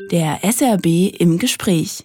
Der SRB im Gespräch.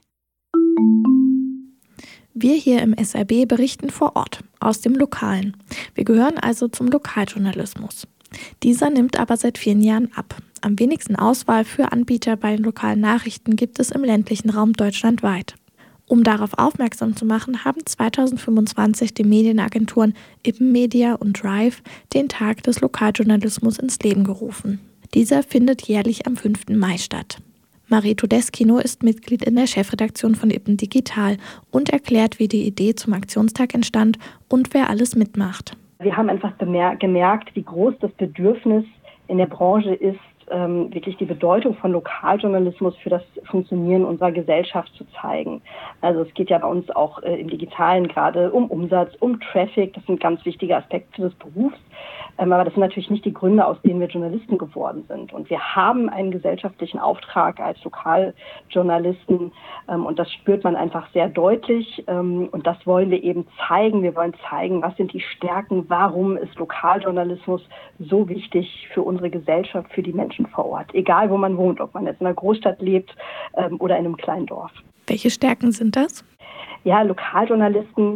Wir hier im SRB berichten vor Ort, aus dem Lokalen. Wir gehören also zum Lokaljournalismus. Dieser nimmt aber seit vielen Jahren ab. Am wenigsten Auswahl für Anbieter bei den lokalen Nachrichten gibt es im ländlichen Raum deutschlandweit. Um darauf aufmerksam zu machen, haben 2025 die Medienagenturen Ippenmedia und Drive den Tag des Lokaljournalismus ins Leben gerufen. Dieser findet jährlich am 5. Mai statt. Marie Todeskino ist Mitglied in der Chefredaktion von Ippen Digital und erklärt, wie die Idee zum Aktionstag entstand und wer alles mitmacht. Wir haben einfach gemerkt, wie groß das Bedürfnis in der Branche ist, wirklich die Bedeutung von Lokaljournalismus für das Funktionieren unserer Gesellschaft zu zeigen. Also es geht ja bei uns auch im Digitalen gerade um Umsatz, um Traffic. Das sind ganz wichtige Aspekte des Berufs. Aber das sind natürlich nicht die Gründe, aus denen wir Journalisten geworden sind. Und wir haben einen gesellschaftlichen Auftrag als Lokaljournalisten. Und das spürt man einfach sehr deutlich. Und das wollen wir eben zeigen. Wir wollen zeigen, was sind die Stärken, warum ist Lokaljournalismus so wichtig für unsere Gesellschaft, für die Menschen vor Ort. Egal, wo man wohnt, ob man jetzt in einer Großstadt lebt oder in einem kleinen Dorf. Welche Stärken sind das? Ja, Lokaljournalisten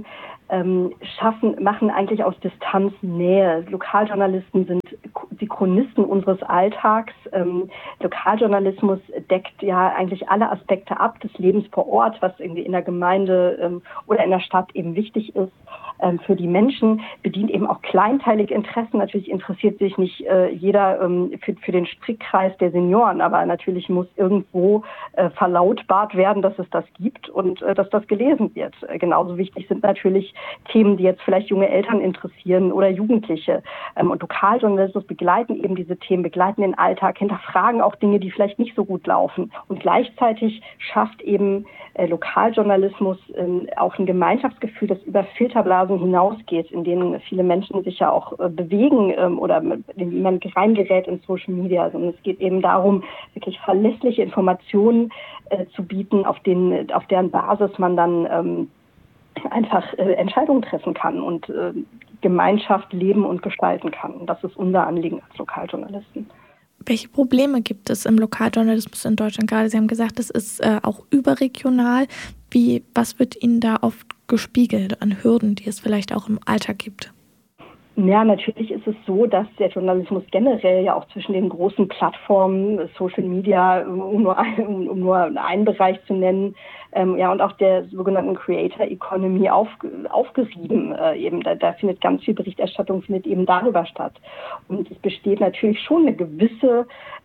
machen eigentlich aus Distanz Nähe. Lokaljournalisten sind die Chronisten unseres Alltags. Lokaljournalismus deckt ja eigentlich alle Aspekte ab des Lebens vor Ort, was irgendwie in der Gemeinde oder in der Stadt eben wichtig ist für die Menschen, bedient eben auch kleinteilige Interessen. Natürlich interessiert sich nicht jeder für den Strickkreis der Senioren, aber natürlich muss irgendwo verlautbart werden, dass es das gibt und dass das gelesen wird. Genauso wichtig sind natürlich Themen, die jetzt vielleicht junge Eltern interessieren oder Jugendliche. Und Lokaljournalismus begleiten eben diese Themen, begleiten den Alltag, hinterfragen auch Dinge, die vielleicht nicht so gut laufen. Und gleichzeitig schafft eben Lokaljournalismus auch ein Gemeinschaftsgefühl, das über Filterblasen hinausgeht, in denen viele Menschen sich ja auch bewegen oder in man reingerät in Social Media. Sondern es geht eben darum, wirklich verlässliche Informationen zu bieten, auf deren Basis man dann einfach Entscheidungen treffen kann und Gemeinschaft leben und gestalten kann. Das ist unser Anliegen als Lokaljournalisten. Welche Probleme gibt es im Lokaljournalismus in Deutschland? Gerade Sie haben gesagt, das ist auch überregional. Was wird Ihnen da oft gespiegelt an Hürden, die es vielleicht auch im Alltag gibt? Ja, natürlich ist es so, dass der Journalismus generell ja auch zwischen den großen Plattformen, Social Media, um nur einen Bereich zu nennen, und auch der sogenannten Creator Economy aufgerieben. Da findet ganz viel Berichterstattung findet eben darüber statt. Und es besteht natürlich schon ein gewisses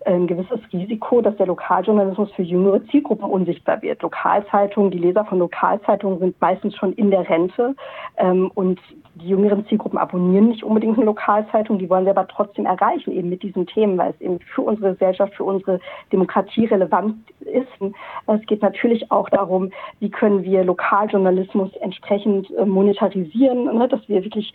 Risiko, dass der Lokaljournalismus für jüngere Zielgruppen unsichtbar wird. Die Leser von Lokalzeitungen sind meistens schon in der Rente und die jüngeren Zielgruppen abonnieren nicht unbedingt eine Lokalzeitung, die wollen wir aber trotzdem erreichen, eben mit diesen Themen, weil es eben für unsere Gesellschaft, für unsere Demokratie relevant ist. Es geht natürlich auch darum, wie können wir Lokaljournalismus entsprechend monetarisieren, dass wir wirklich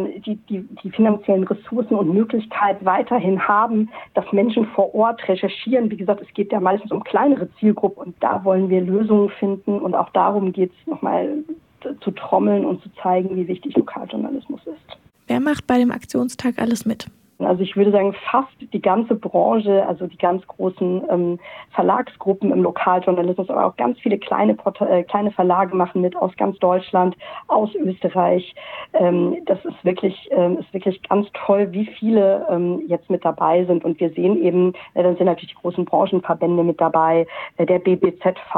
die finanziellen Ressourcen und Möglichkeiten weiterhin haben, dass Menschen vor Ort recherchieren. Wie gesagt, es geht ja meistens um kleinere Zielgruppen und da wollen wir Lösungen finden und auch darum geht es nochmal zu trommeln und zu zeigen, wie wichtig Lokaljournalismus ist. Wer macht bei dem Aktionstag alles mit? Also ich würde sagen, fast die ganze Branche, also die ganz großen Verlagsgruppen im Lokaljournalismus, aber auch ganz viele kleine Verlage machen mit aus ganz Deutschland, aus Österreich. Das ist wirklich ganz toll, wie viele jetzt mit dabei sind. Und wir sehen eben, dann sind natürlich die großen Branchenverbände mit dabei, der BBZV,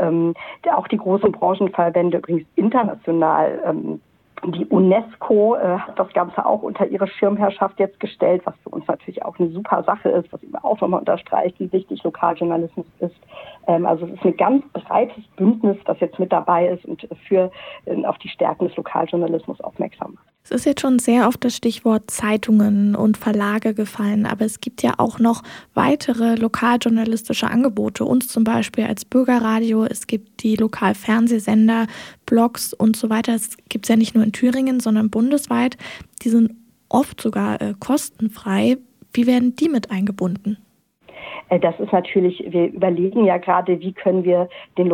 auch die großen Branchenverbände übrigens international. Die UNESCO hat das Ganze auch unter ihre Schirmherrschaft jetzt gestellt, was für uns natürlich auch eine super Sache ist, was immer auch nochmal unterstreicht, wie wichtig Lokaljournalismus ist. Also es ist ein ganz breites Bündnis, das jetzt mit dabei ist und auf die Stärken des Lokaljournalismus aufmerksam macht. Es ist jetzt schon sehr auf das Stichwort Zeitungen und Verlage gefallen, aber es gibt ja auch noch weitere lokaljournalistische Angebote, uns zum Beispiel als Bürgerradio, es gibt die Lokalfernsehsender, Blogs und so weiter. Es gibt es ja nicht nur in Thüringen, sondern bundesweit. Die sind oft sogar kostenfrei. Wie werden die mit eingebunden? Das ist natürlich, wir überlegen ja gerade, wie können wir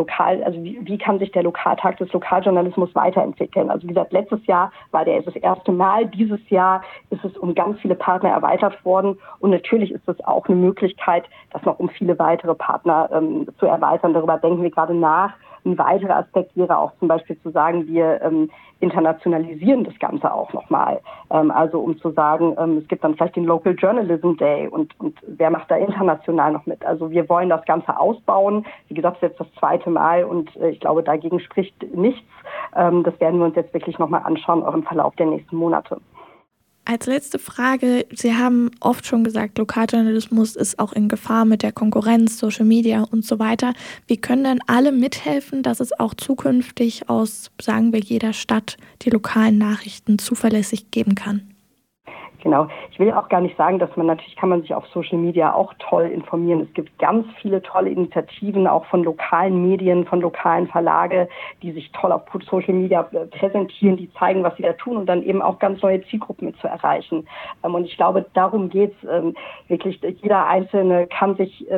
wie kann sich der Lokaltag des Lokaljournalismus weiterentwickeln. Also wie gesagt, letztes Jahr war der das erste Mal, dieses Jahr ist es um ganz viele Partner erweitert worden und natürlich ist es auch eine Möglichkeit, das noch um viele weitere Partner zu erweitern. Darüber denken wir gerade nach. Ein weiterer Aspekt wäre auch zum Beispiel zu sagen, wir internationalisieren das Ganze auch nochmal. Also um zu sagen, es gibt dann vielleicht den Local Journalism Day und wer macht da international noch mit? Also wir wollen das Ganze ausbauen. Wie gesagt, das ist jetzt das zweite Mal und ich glaube, dagegen spricht nichts. Das werden wir uns jetzt wirklich nochmal anschauen, auch im Verlauf der nächsten Monate. Als letzte Frage, Sie haben oft schon gesagt, Lokaljournalismus ist auch in Gefahr mit der Konkurrenz, Social Media und so weiter. Wie können denn alle mithelfen, dass es auch zukünftig aus, sagen wir, jeder Stadt die lokalen Nachrichten zuverlässig geben kann? Genau. Ich will auch gar nicht sagen, dass natürlich kann man sich auf Social Media auch toll informieren. Es gibt ganz viele tolle Initiativen, auch von lokalen Medien, von lokalen Verlage, die sich toll auf Social Media präsentieren, die zeigen, was sie da tun und dann eben auch ganz neue Zielgruppen mit zu erreichen. Und ich glaube, darum geht's wirklich. Jeder Einzelne kann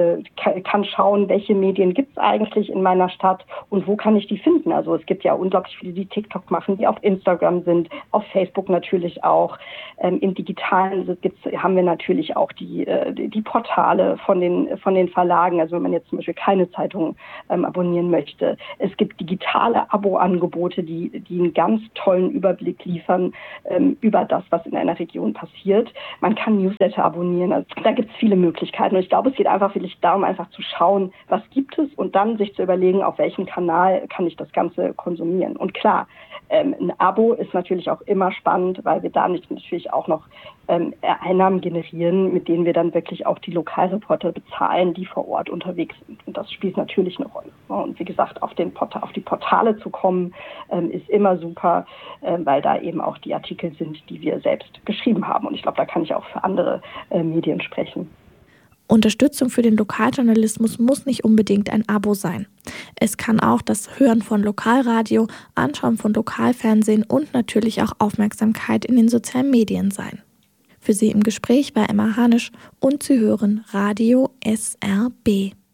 schauen, welche Medien gibt's eigentlich in meiner Stadt und wo kann ich die finden. Also es gibt ja unglaublich viele, die TikTok machen, die auf Instagram sind, auf Facebook natürlich auch, im Digitalen haben wir natürlich auch die Portale von den Verlagen, also wenn man jetzt zum Beispiel keine Zeitung abonnieren möchte. Es gibt digitale Abo-Angebote, die einen ganz tollen Überblick liefern über das, was in einer Region passiert. Man kann Newsletter abonnieren, also da gibt es viele Möglichkeiten und ich glaube, es geht einfach wirklich darum, einfach zu schauen, was gibt es und dann sich zu überlegen, auf welchem Kanal kann ich das Ganze konsumieren. Und klar, ein Abo ist natürlich auch immer spannend, weil wir da natürlich auch noch Einnahmen generieren, mit denen wir dann wirklich auch die Lokalreporter bezahlen, die vor Ort unterwegs sind. Und das spielt natürlich eine Rolle. Und wie gesagt, auf die Portale zu kommen, ist immer super, weil da eben auch die Artikel sind, die wir selbst geschrieben haben. Und ich glaube, da kann ich auch für andere Medien sprechen. Unterstützung für den Lokaljournalismus muss nicht unbedingt ein Abo sein. Es kann auch das Hören von Lokalradio, Anschauen von Lokalfernsehen und natürlich auch Aufmerksamkeit in den sozialen Medien sein. Für Sie im Gespräch war Emma Hanisch und Sie hören Radio SRB.